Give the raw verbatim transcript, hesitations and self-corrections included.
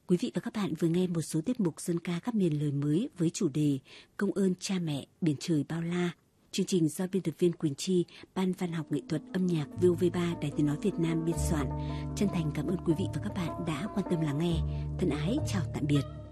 Quý vị và các bạn vừa nghe một số tiết mục dân ca các miền lời mới với chủ đề Công ơn cha mẹ biển trời bao la. Chương trình do biên tập viên Quỳnh Chi, Ban Văn học nghệ thuật âm nhạc vê o vê ba Đài Tiếng nói Việt Nam biên soạn. Chân thành cảm ơn quý vị và các bạn đã quan tâm lắng nghe. Thân ái chào tạm biệt.